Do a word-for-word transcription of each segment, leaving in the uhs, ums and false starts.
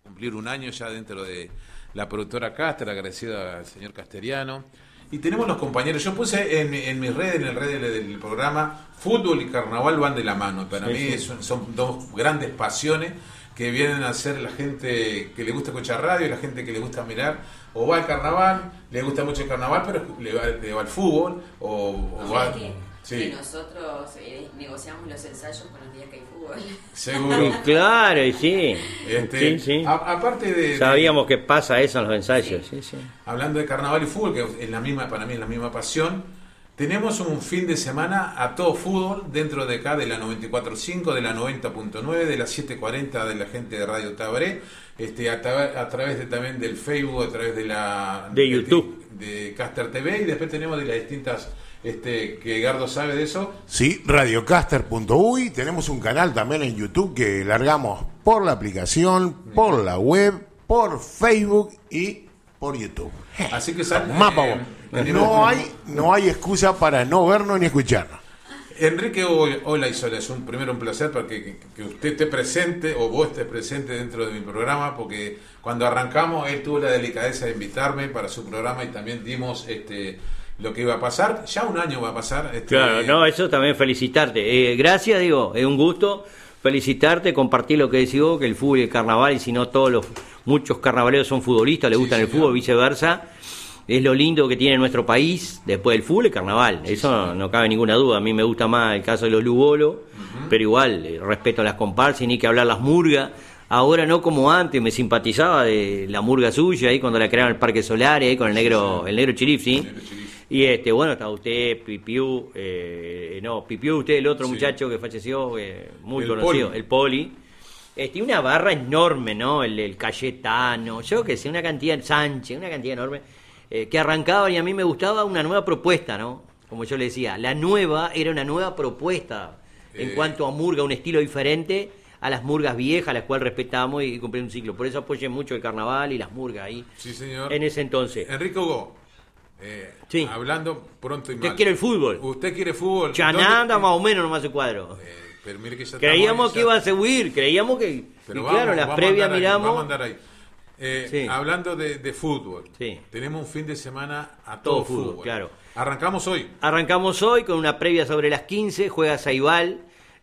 cumplir un año ya dentro de la productora Caster, agradecido al señor Casteriano. Y tenemos los compañeros, yo puse en, en mis redes, en el red del, del programa, fútbol y carnaval van de la mano. Para sí, mí sí. Son, son dos grandes pasiones que vienen a ser la gente que le gusta escuchar radio y la gente que le gusta mirar, o va al carnaval, le gusta mucho el carnaval, pero le va, le va al fútbol, o, o va... Sí. Que nosotros eh, negociamos los ensayos con los días que hay fútbol. Seguro. Claro, y sí. Este, sí, sí. A, aparte de... Sabíamos de, que pasa eso en los ensayos. Sí. Sí, sí. Hablando de carnaval y fútbol, que es la misma, para mí es la misma pasión, tenemos un fin de semana a todo fútbol dentro de acá de la noventa y cuatro punto cinco, de la noventa punto nueve, de la setecientos cuarenta de la gente de Radio Tabaré, este, a, tra a través de, también del Facebook, a través de la... De YouTube. De, de Caster T V, y después tenemos de las distintas... Este, que Gardo sabe de eso. Sí, radiocaster punto uy. Tenemos un canal también en YouTube que largamos por la aplicación, por la web, por Facebook y por YouTube. Así que sal, Mapa, eh, no hay no hay excusa para no vernos ni escucharnos. Enrique Ola Isola, es un primero un placer para que, que, que usted esté presente o vos estés presente dentro de mi programa, porque cuando arrancamos él tuvo la delicadeza de invitarme para su programa y también dimos este lo que iba a pasar, ya un año va a pasar. Este, claro, no, eso también felicitarte. Eh, gracias, digo, es un gusto felicitarte, compartir lo que decís vos, que el fútbol y el carnaval, y si no todos los, muchos carnavaleros son futbolistas, les gustan sí, el fútbol, viceversa. Es lo lindo que tiene nuestro país, después del fútbol, el carnaval. Sí, eso sí. no, no cabe ninguna duda. A mí me gusta más el caso de los lugolos, uh-huh. pero igual, eh, respeto a las comparsas, y ni que hablar las murgas. Ahora no como antes, me simpatizaba de la murga suya, ahí cuando la crearon en el Parque Solares, ahí con el negro, el negro Chirif, ¿sí? Y este, bueno, está usted, Pipiú, eh, no, Pipiú, usted, el otro sí. muchacho que falleció, eh, muy el conocido, poli. el Poli. Este, una barra enorme, ¿no? El, el Cayetano, yo que sé, una cantidad, Sánchez, una cantidad enorme, eh, que arrancaba, y a mí me gustaba una nueva propuesta, ¿no? Como yo le decía, la nueva era una nueva propuesta en eh. cuanto a murga, un estilo diferente a las murgas viejas, a las cuales respetamos y, y cumplir un ciclo. Por eso apoyé mucho el carnaval y las murgas ahí. Sí, señor. En ese entonces. Enrique Hugo. Eh, sí. Hablando pronto y mal. ¿Usted quiere el fútbol? ¿Usted quiere fútbol? Chananda más o menos nomás el cuadro. Eh, pero mire que ya creíamos ya... que iba a subir, creíamos que... Pero y vamos, claro, las vamos previas ahí, miramos... Vamos a andar ahí. Eh, sí. Hablando de, de fútbol, sí. tenemos un fin de semana a todo, todo fútbol, fútbol. Claro. Arrancamos hoy. Arrancamos hoy con una previa sobre las quince, juega Saibal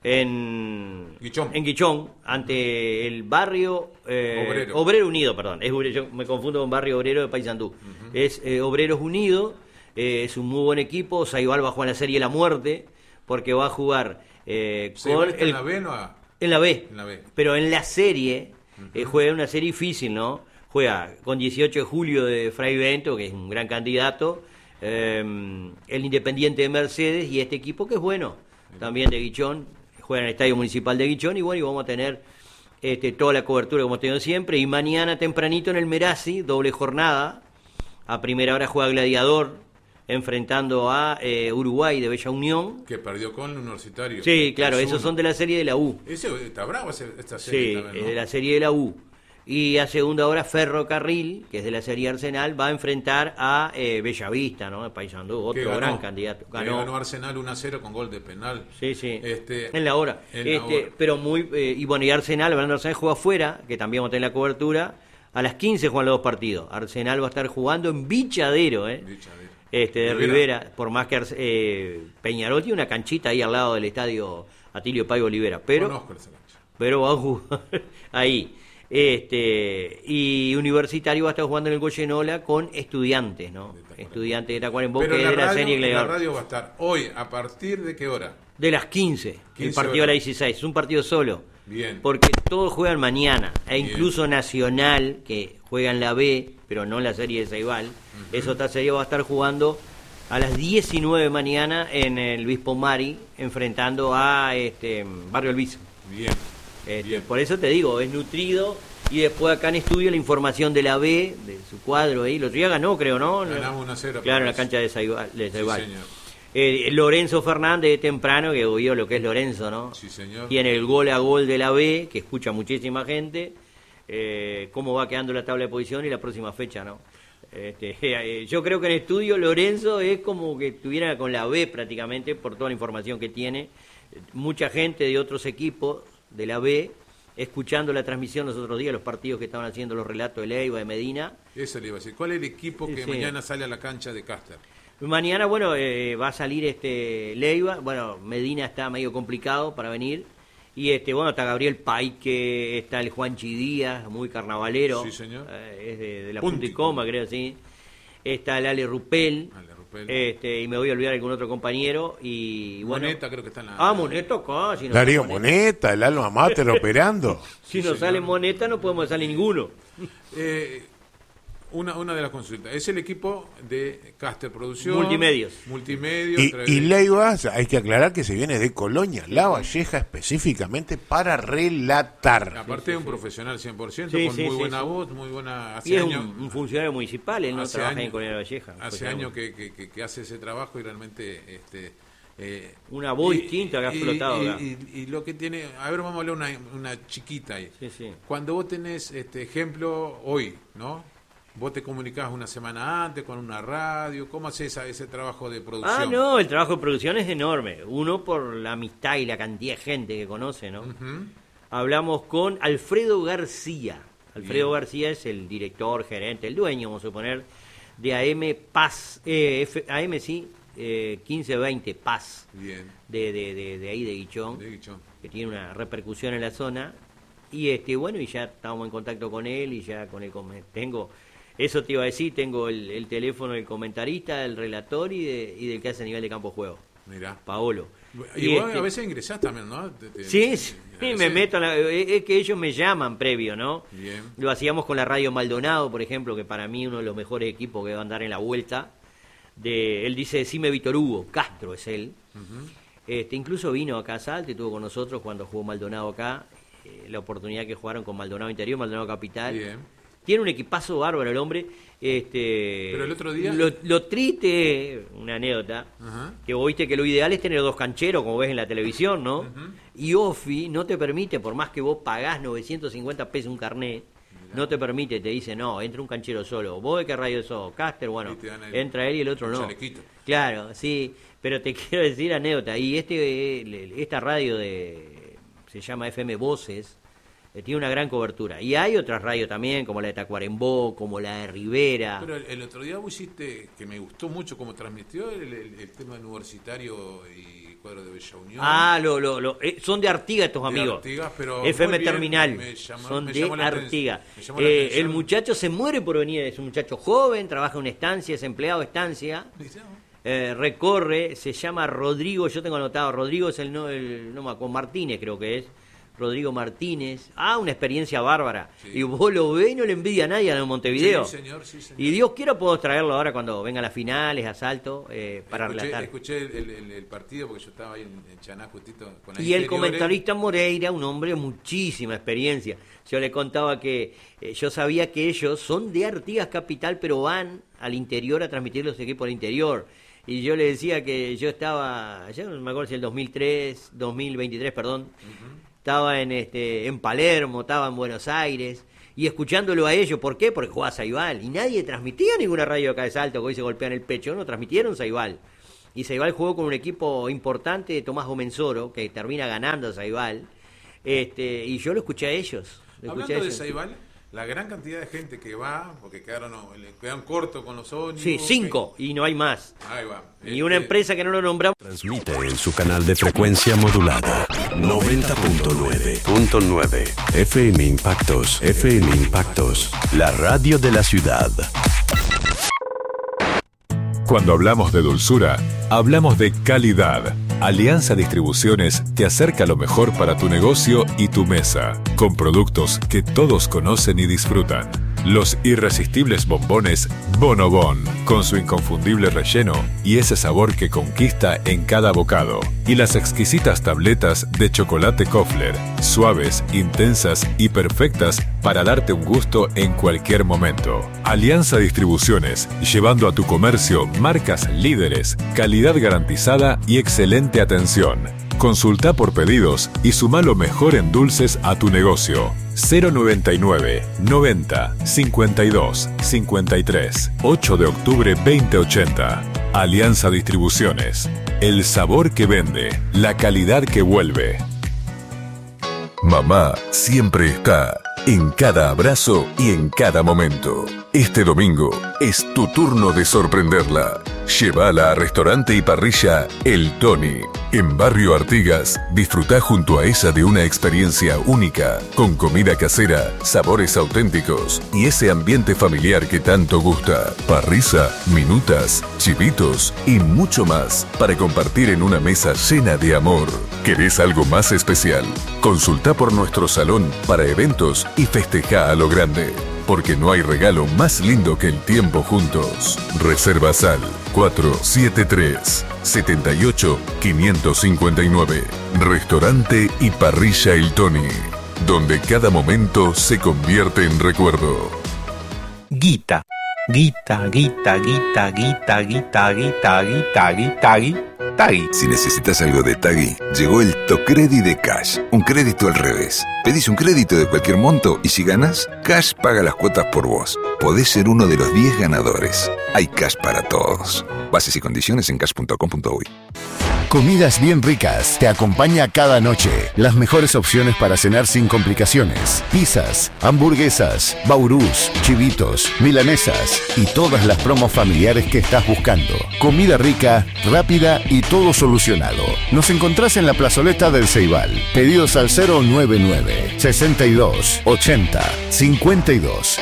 en Guichón, en Guichón ante el barrio eh, Obrero. Obrero Unido, perdón, es, yo me confundo con barrio Obrero de Paysandú. Uh-huh. Es eh, Obreros Unidos, eh, es un muy buen equipo. Saibal va a jugar la Serie de la Muerte porque va a jugar eh, con el, en la B, ¿no? En la B, en la B. Pero en la serie uh-huh. eh, juega una serie difícil, ¿no? Juega con dieciocho de julio de Fray Bento, que es un gran candidato, eh, el Independiente de Mercedes y este equipo que es bueno, también de Guichón, juega en el Estadio Municipal de Guichón, y bueno, y vamos a tener este, toda la cobertura como tengo siempre. Y mañana tempranito en el Merazzi, doble jornada, a primera hora juega Gladiador, enfrentando a eh, Uruguay de Bella Unión. Que perdió con el Universitario. Sí, claro, esos son de la serie de la U. Ese está bravo esta serie sí, también, ¿no? es de la serie de la U. Y a segunda hora Ferrocarril, que es de la serie Arsenal, va a enfrentar a eh, Bellavista, ¿no? De Paysandú, otro gran candidato. Ganó, ganó Arsenal uno a cero con gol de penal. Sí, sí. Este, en la hora. En este, la hora. Pero muy eh, y bueno, y Arsenal, hablando de Arsenal, juega afuera, que también vamos a tener la cobertura. A las quince juegan los dos partidos. Arsenal va a estar jugando en Bichadero, ¿eh? Bichadero. Este, de Rivera. Rivera, por más que eh, Peñarol tiene una canchita ahí al lado del estadio Atilio Paiva Olivera. Pero, Conozco esa cancha. Pero va a jugar ahí. Este, y Universitario va a estar jugando en el Goyenola con Estudiantes, ¿no? Estudiantes de Tacuarembó, que es de la serie Gladiador. La radio va a estar hoy, ¿a partir de qué hora? De las quince, el partido a las dieciséis, es un partido solo. Bien. Porque todos juegan mañana, e Bien. incluso Nacional, que juega en la B, pero no en la serie de Saibal, uh-huh. Esa otra serie va a estar jugando a las diecinueve de mañana en el Bispo Mari, enfrentando a este Barrio El Viso. Bien. Este, Bien. Por eso te digo, es nutrido. Y después acá en estudio la información de la B, de su cuadro ahí. El otro día ganó, creo, ¿no? Ganamos una cero. Claro, en la cancha de Saibal. De Saibal. Sí, señor. Eh, Lorenzo Fernández de temprano, que vio lo que es Lorenzo, ¿no? Sí, señor. Tiene el gol a gol de la B, que escucha muchísima gente. Eh, cómo va quedando la tabla de posición y la próxima fecha, ¿no? Este, eh, yo creo que en estudio Lorenzo es como que estuviera con la B prácticamente, por toda la información que tiene. Mucha gente de otros equipos de la B escuchando la transmisión los otros días, los partidos que estaban haciendo los relatos de Leiva, de Medina. Eso le iba a decir. ¿Cuál es el equipo que Sí. mañana sale a la cancha de Caster? Mañana, bueno, eh, va a salir este Leiva, bueno, Medina está medio complicado para venir, y este bueno, está Gabriel Paique, está el Juanchi Díaz, muy carnavalero, Sí, señor. eh, es de, de la Punti. punta y coma, creo, sí. Está el Ale Rupel, Ale Rupel. este y me voy a olvidar algún otro compañero, y bueno... Moneta creo que está en la... Ah, Moneta acá, si no Darío sale Moneta, el alma mater operando. Si Sí, no sale señor. Moneta no podemos salir ninguno. Eh, una, una de las consultas. Es el equipo de Caster Producción. Multimedios. Multimedios. Y, tra- y Leiva, hay que aclarar que se viene de Colonia, La Valleja, específicamente para relatar. Aparte de un profesional cien por ciento, Sí, con sí, muy sí, buena sí. voz, muy buena... Hace Y es años, un, un funcionario municipal, él no hace trabaja años- en Colina Valleja. Hace funcionario años que, que, que- que hace ese trabajo y realmente... este eh, Una voz y- distinta que ha y- explotado y, acá. y- y lo que tiene... A ver, vamos a hablar una, una chiquita ahí. Sí, sí. Cuando vos tenés este ejemplo hoy, ¿no? Vos te comunicás una semana antes con una radio. ¿Cómo haces esa- ese trabajo de producción? Ah, no, el trabajo de producción es enorme. Uno por la amistad y la cantidad de gente que conoce, ¿no? Ujú. Hablamos con Alfredo García. Alfredo Bien. García es el director, gerente, el dueño, vamos a suponer, de A M Paz, eh, F- A M sí, eh, quince veinte Paz, Bien. de, de, de, de ahí de Guichón, De Guichón. que tiene una repercusión en la zona. Y este bueno, y ya estábamos en contacto con él y ya con el come- tengo, eso te iba a decir, tengo el, el teléfono del comentarista, del relator y, de, y del que hace a nivel de campo de juego, Mirá. Paolo. Y, Y vos este- a veces ingresás también, ¿no? Te- te- Sí, sí, a me veces- meto, en la- es que ellos me llaman previo, ¿no? Bien. Lo hacíamos con la Radio Maldonado, por ejemplo, que para mí uno de los mejores equipos que va a andar en la vuelta. De, él dice, decime Víctor Hugo, Castro es él. Ujú. Este, incluso vino acá a Salta, estuvo con nosotros cuando jugó Maldonado acá, eh, la oportunidad que jugaron con Maldonado Interior, Maldonado Capital. Bien. Tiene un equipazo bárbaro el hombre. Este, Pero el otro día- Lo, lo triste, una anécdota, Ajá. que vos viste que lo ideal es tener dos cancheros, como ves en la televisión, ¿no? Y Ofi no te permite, por más que vos pagás novecientos cincuenta pesos un carnet, no te permite, te dice, no, entra un canchero solo. ¿Vos de qué radio sos? Caster, bueno, Y te dan el- entra él y el otro el no. chalequito. Claro, sí, pero te quiero decir anécdota. Y este eh, esta radio de se llama F M Voces, eh, tiene una gran cobertura. Y hay otras radios también, como la de Tacuarembó, como la de Rivera. Pero el, el otro día vos hiciste, que me gustó mucho como transmitió, el, el- el tema universitario y cuadro de Bella Unión. Ah, lo, lo, lo, eh, son de Artigas estos De amigos. Artigas, pero F M muy bien, Terminal. me llamó- son me de llamó la aten- Artigas. me llamó la Eh, atención. el muchacho se muere por venir, es un muchacho joven, trabaja en una estancia, es empleado de estancia. Eh, recorre, se llama Rodrigo, yo tengo anotado, Rodrigo es el no, el, no me acuerdo, Martínez creo que es, Rodrigo Martínez, ah, una experiencia bárbara, Sí. y vos lo ves y no le envidia a nadie en Montevideo, Sí, señor, sí, señor. y Dios quiera podemos traerlo ahora cuando vengan las finales, asalto, eh, para escuché, relatar. escuché el, el- el partido porque yo estaba ahí en, en Chaná justito con las Y el inferiores. comentarista Moreira, un hombre de muchísima experiencia. Yo le contaba que eh, yo sabía que ellos son de Artigas Capital, pero van al interior a transmitir los equipos al interior. Y yo le decía que yo estaba, yo no me acuerdo si el dos mil tres, dos mil veintitrés, perdón, estaba en este en Palermo, estaba en Buenos Aires, y escuchándolo a ellos, ¿por qué? Porque jugaba Saibal, y nadie transmitía ninguna radio acá de Salto, que hoy se golpean el pecho, no transmitieron Saibal. Y Saibal jugó con un equipo importante, Tomás Gomenzoro, que termina ganando a Saibal, este, y yo lo escuché a ellos. Lo escuché a Hablando de ellos. Saibal, la gran cantidad de gente que va, porque quedaron, no, le quedaron cortos con los ómnibus. Sí, cinco, y no hay más. que- Ahí va. Y una Este, empresa que no lo nombramos. Transmite en su canal de frecuencia modulada noventa punto nueve punto nueve F M Impactos, F M Impactos, la radio de la ciudad. Cuando hablamos de dulzura, hablamos de calidad. Alianza Distribuciones te acerca lo mejor para tu negocio y tu mesa, con productos que todos conocen y disfrutan. Los irresistibles bombones Bonobón, con su inconfundible relleno y ese sabor que conquista en cada bocado. Y las exquisitas tabletas de chocolate Kofler, suaves, intensas y perfectas para darte un gusto en cualquier momento. Alianza Distribuciones, llevando a tu comercio marcas líderes, calidad garantizada y excelente atención. Consulta por pedidos y suma lo mejor en dulces a tu negocio. cero noventa y nueve, noventa, cincuenta y dos, cincuenta y tres. ocho de octubre veinte ochenta. Alianza Distribuciones. El sabor que vende, la calidad que vuelve. Mamá siempre está en cada abrazo y en cada momento. Este domingo es tu turno de sorprenderla. Llévala a restaurante y parrilla El Tony. En Barrio Artigas, disfrutá junto a ella de una experiencia única, con comida casera, sabores auténticos y ese ambiente familiar que tanto gusta. Parrilla, minutas, chivitos y mucho más para compartir en una mesa llena de amor. ¿Querés algo más especial? Consultá por nuestro salón para eventos y festeja a lo grande. Porque no hay regalo más lindo que el tiempo juntos. Reservas al cuatro siete tres, siete ocho, cinco cinco nueve. Restaurante y parrilla El Tony, donde cada momento se convierte en recuerdo. Guita, guita, guita, guita, guita, guita, guita, guita, guita, guita. Tagui. Si necesitas algo de Tagui, llegó el Tocredi de Cash, un crédito al revés. Pedís un crédito de cualquier monto y si ganás, Cash paga las cuotas por vos. Podés ser uno de los diez ganadores. Hay Cash para todos. Bases y condiciones en cash punto com punto uy. Comidas bien ricas te acompaña cada noche. Las mejores opciones para cenar sin complicaciones. Pizzas, hamburguesas, baurús, chivitos, milanesas y todas las promos familiares que estás buscando. Comida rica, rápida y todo solucionado. Nos encontrás en la plazoleta del Ceibal. Pedidos al cero nueve nueve, sesenta y dos, ochenta, cincuenta y dos.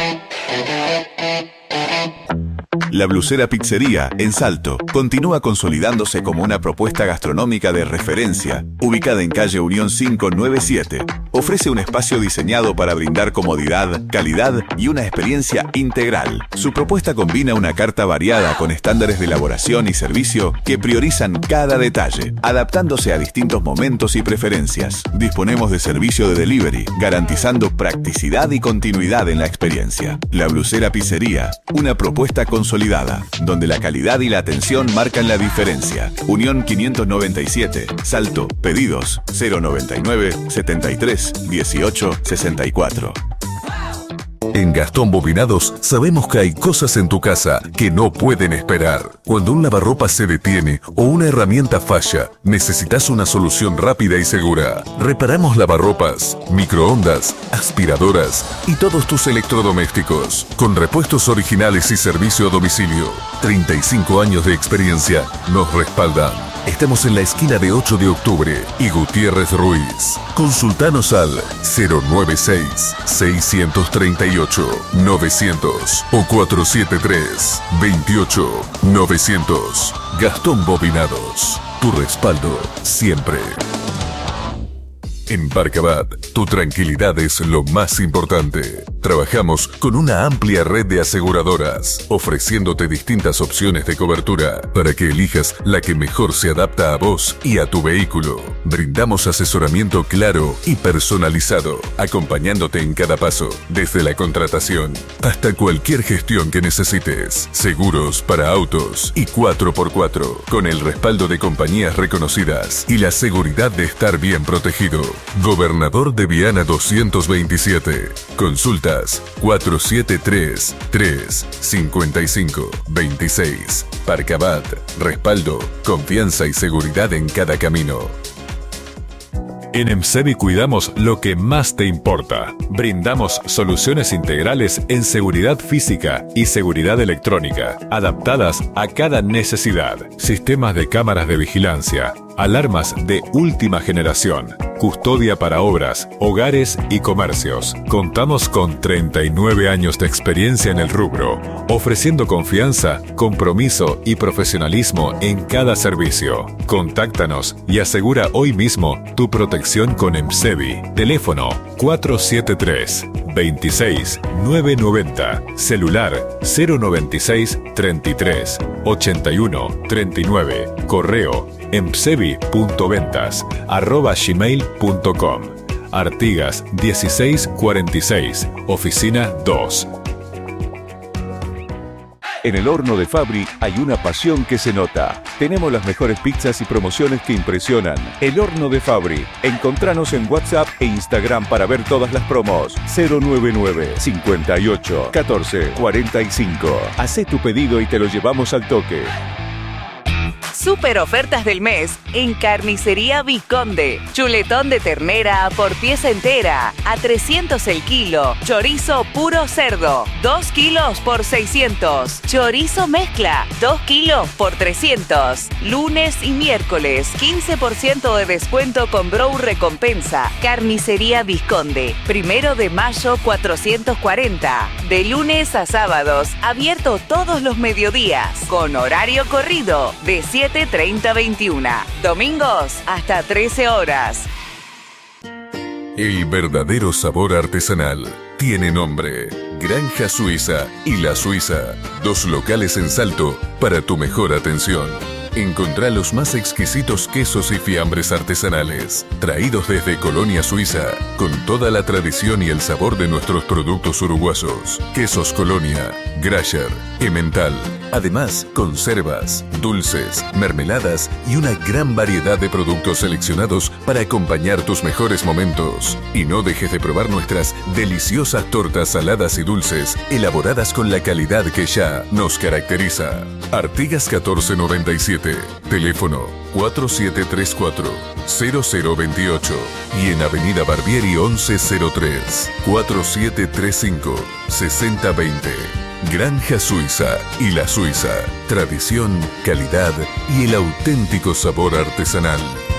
La Blusera Pizzería, en Salto, continúa consolidándose como una propuesta gastronómica de referencia, ubicada en calle Unión quinientos noventa y siete. Ofrece un espacio diseñado para brindar comodidad, calidad y una experiencia integral. Su propuesta combina una carta variada con estándares de elaboración y servicio que priorizan cada detalle, adaptándose a distintos momentos y preferencias. Disponemos de servicio de delivery, garantizando practicidad y continuidad en la experiencia. La Blusera Pizzería, una propuesta consolidada, donde la calidad y la atención marcan la diferencia. Unión quinientos noventa y siete, Salto, pedidos cero noventa y nueve, setenta y tres, dieciocho, sesenta y cuatro. En Gastón Bobinados sabemos que hay cosas en tu casa que no pueden esperar. Cuando un lavarropas se detiene o una herramienta falla, necesitas una solución rápida y segura. Reparamos lavarropas, microondas, aspiradoras y todos tus electrodomésticos. Con repuestos originales y servicio a domicilio. treinta y cinco años de experiencia nos respaldan. Estamos en la esquina de ocho de octubre y Gutiérrez Ruiz. Consultanos al cero nueve seis, seis tres ocho, novecientos o cuatro siete tres, veintiocho, novecientos. Gastón Bobinados, tu respaldo siempre. En Parcabat, tu tranquilidad es lo más importante. Trabajamos con una amplia red de aseguradoras, ofreciéndote distintas opciones de cobertura para que elijas la que mejor se adapta a vos y a tu vehículo. Brindamos asesoramiento claro y personalizado, acompañándote en cada paso, desde la contratación hasta cualquier gestión que necesites. Seguros para autos y cuatro por cuatro, con el respaldo de compañías reconocidas y la seguridad de estar bien protegido. Gobernador de Viana doscientos veintisiete. Consultas cuatro siete tres, tres, cinco cinco, veintiséis. Parcabat, respaldo, confianza y seguridad en cada camino. En EMSEVI cuidamos lo que más te importa. Brindamos soluciones integrales en seguridad física y seguridad electrónica, adaptadas a cada necesidad. Sistemas de cámaras de vigilancia, alarmas de última generación, custodia para obras, hogares y comercios. Contamos con treinta y nueve años de experiencia en el rubro, ofreciendo confianza, compromiso y profesionalismo en cada servicio. Contáctanos y asegura hoy mismo tu protección con EMSEVI. Teléfono cuatro siete tres, veintiséis, novecientos noventa. Celular cero noventa y seis, treinta y tres, ochenta y uno, treinta y nueve. Correo emsevi punto ventas arroba gmail punto com. Artigas dieciséis cuarenta y seis, oficina dos. En el horno de Fabri hay una pasión que se nota. Tenemos las mejores pizzas y promociones que impresionan. El horno de Fabri. Encontranos en WhatsApp e Instagram para ver todas las promos. cero nueve nueve, cincuenta y ocho, catorce, cuarenta y cinco. Hacé tu pedido y te lo llevamos al toque. super ofertas del mes en Carnicería Visconde. Chuletón de ternera por pieza entera a trescientos el kilo. Chorizo puro cerdo, dos kilos por seiscientos. Chorizo mezcla, dos kilos por trescientos. Lunes y miércoles, quince por ciento de descuento con Brow Recompensa. Carnicería Visconde, primero de mayo cuatrocientos cuarenta. De lunes a sábados, abierto todos los mediodías, con horario corrido de siete treinta a veintiuno. Domingos hasta trece horas. El verdadero sabor artesanal tiene nombre. Granja Suiza y La Suiza. Dos locales en Salto para tu mejor atención. Encontrá los más exquisitos quesos y fiambres artesanales, traídos desde Colonia Suiza, con toda la tradición y el sabor de nuestros productos uruguayos. Quesos Colonia, Grasher, Emmental. Además, conservas, dulces, mermeladas y una gran variedad de productos seleccionados para acompañar tus mejores momentos. Y no dejes de probar nuestras deliciosas tortas saladas y dulces, elaboradas con la calidad que ya nos caracteriza. Artigas catorce noventa y siete, teléfono cuatro siete tres cuatro cero cero dos ocho y en Avenida Barbieri once cero tres, cuatro siete tres cinco, seis cero dos cero. Granja Suiza y La Suiza. Tradición, calidad y el auténtico sabor artesanal.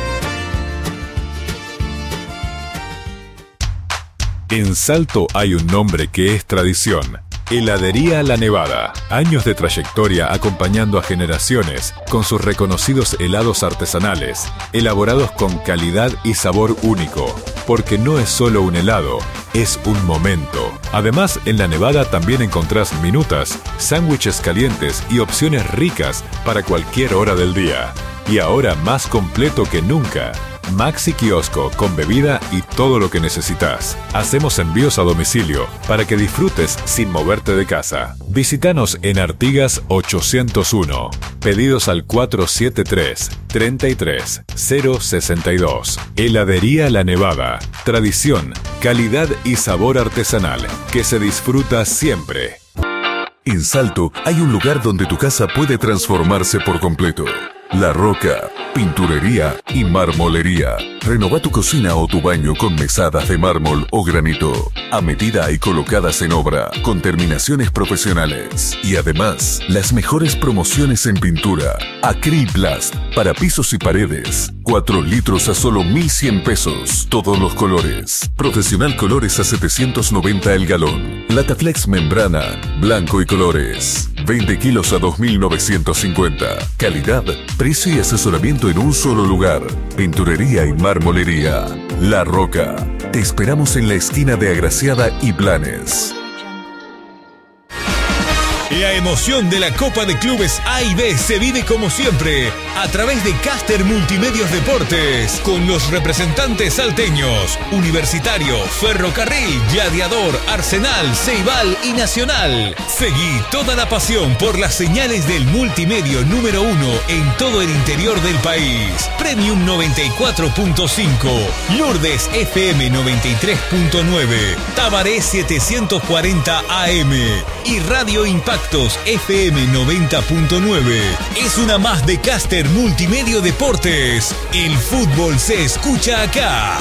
En Salto hay un nombre que es tradición. Heladería La Nevada. Años de trayectoria acompañando a generaciones con sus reconocidos helados artesanales, elaborados con calidad y sabor único. Porque no es solo un helado, es un momento. Además, en La Nevada también encontrás minutas, sándwiches calientes y opciones ricas para cualquier hora del día. Y ahora más completo que nunca. Maxi Kiosco con bebida y todo lo que necesitas. Hacemos envíos a domicilio para que disfrutes sin moverte de casa. Visítanos en Artigas ochocientos uno. Pedidos al cuatro siete tres, treinta y tres, cero sesenta y dos. Heladería La Nevada. Tradición, calidad y sabor artesanal que se disfruta siempre. En Salto hay un lugar donde tu casa puede transformarse por completo. La Roca, pinturería y marmolería. Renova tu cocina o tu baño con mesadas de mármol o granito, a medida y colocadas en obra, con terminaciones profesionales. Y además, las mejores promociones en pintura. Acryplast, para pisos y paredes. cuatro litros a solo mil cien pesos. Todos los colores. Profesional Colores a setecientos noventa el galón. Lataflex Membrana, blanco y colores. veinte kilos a dos mil novecientos cincuenta. Calidad, precio y asesoramiento en un solo lugar. Pinturería y marmolería. La Roca. Te esperamos en la esquina de Agraciada y Blanes. La emoción de la Copa de Clubes A y B se vive como siempre a través de Caster Multimedios Deportes con los representantes salteños: Universitario, Ferrocarril, Gladiador, Arsenal, Ceibal y Nacional. Seguí toda la pasión por las señales del multimedio número uno en todo el interior del país. Premium noventa y cuatro punto cinco, Lourdes F M noventa y tres punto nueve, Tabaré setecientos cuarenta A M y Radio Impacto F M noventa punto nueve. Es una más de Caster Multimedio Deportes. El fútbol se escucha acá.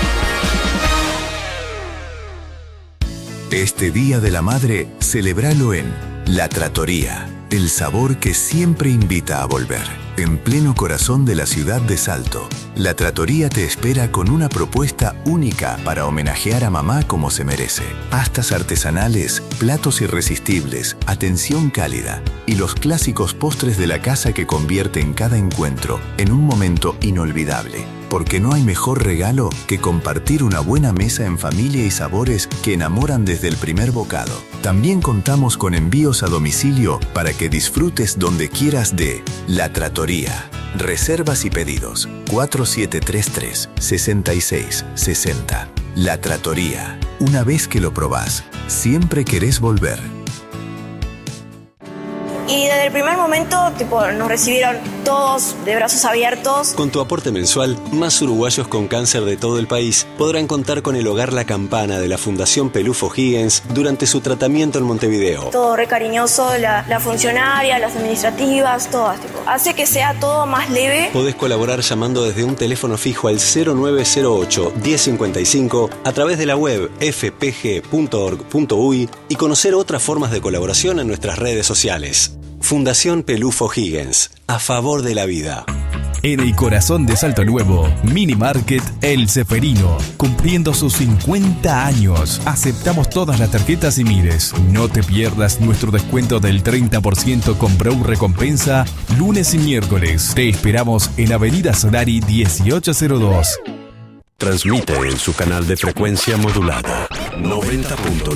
Este Día de la Madre, celébralo en La Trattoria, el sabor que siempre invita a volver. En pleno corazón de la ciudad de Salto, La Trattoria te espera con una propuesta única para homenajear a mamá como se merece. Pastas artesanales, platos irresistibles, atención cálida y los clásicos postres de la casa que convierten cada encuentro en un momento inolvidable. Porque no hay mejor regalo que compartir una buena mesa en familia y sabores que enamoran desde el primer bocado. También contamos con envíos a domicilio para que disfrutes donde quieras de La Trattoria. Reservas y pedidos cuatro siete tres tres, seis seis seis cero. La Trattoria. Una vez que lo probás, siempre querés volver. Y desde el primer momento, tipo, nos recibieron todos de brazos abiertos. Con tu aporte mensual, más uruguayos con cáncer de todo el país podrán contar con el Hogar La Campana de la Fundación Pelufo Higgins durante su tratamiento en Montevideo. Todo re cariñoso, la, la funcionaria, las administrativas, todas. Tipo, hace que sea todo más leve. Podés colaborar llamando desde un teléfono fijo al cero nueve cero ocho, diez cincuenta y cinco a través de la web f p g punto org punto u y y conocer otras formas de colaboración en nuestras redes sociales. Fundación Pelufo Higgins, a favor de la vida. En el corazón de Salto Nuevo, Mini Market El Ceferino, cumpliendo sus cincuenta años. Aceptamos todas las tarjetas y mires. No te pierdas nuestro descuento del treinta por ciento con Brow Recompensa, lunes y miércoles. Te esperamos en Avenida Solari dieciocho cero dos. Transmite en su canal de frecuencia modulada noventa punto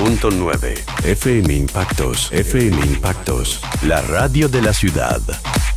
nueve F M Impactos, F M Impactos, la radio de la ciudad.